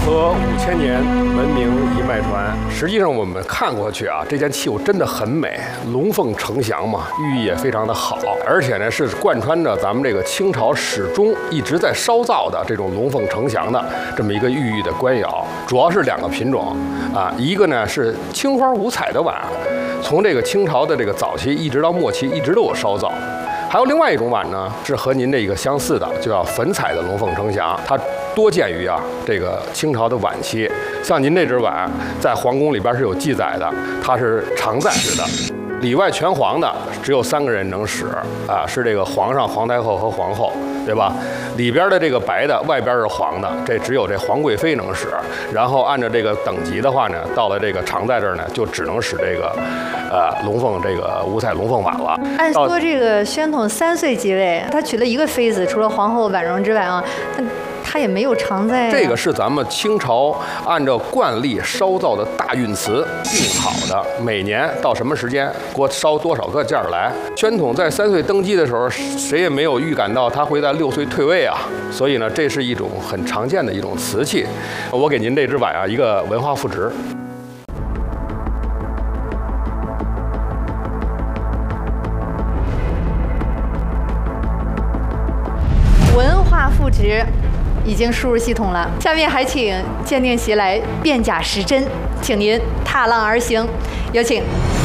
河5000年，文明一脉传。实际上我们看过去啊，这件器物真的很美，龙凤呈祥嘛，寓意也非常的好，而且呢是贯穿着咱们这个清朝始终一直在烧造的这种龙凤呈祥的这么一个寓意的官窑，主要是2个品种啊，一个呢是青花五彩的碗，从这个清朝的这个早期一直到末期一直都有烧造。还有另外一种碗呢，是和您这个相似的，就叫粉彩的龙凤呈祥，它多见于啊这个清朝的晚期。像您这只碗，在皇宫里边是有记载的，它是常在使的，里外全黄的，只有3个人能使啊，是这个皇上、皇太后和皇后，对吧？里边的这个白的，外边是黄的，这只有这皇贵妃能使。然后按照这个等级的话呢，到了这个常在这儿呢，就只能使这个龙凤这个五彩龙凤碗了。 按说这个宣统3岁即位，他娶了1个妃子，除了皇后婉容之外啊，他也没有常在、啊。 这个是咱们清朝按照惯例烧造的大运词定好的，每年到什么时间给我烧多少个件儿来。宣统在3岁登基的时候，谁也没有预感到他会在6岁退位啊，所以呢，这是一种很常见的一种瓷器。我给您这只碗啊一个文化赋值。 文化赋值已经输入系统了，下面还请鉴定席来辨假识真，请您踏浪而行，有请。